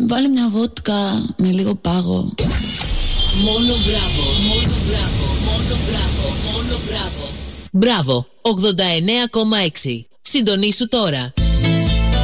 Βάλε μια βότκα με λίγο πάγο. Μόνο μπράβο, μόνο μπράβο, μόνο μπράβο, μόνο μπράβο. Μπράβο, 89,6. Συντονίσου τώρα.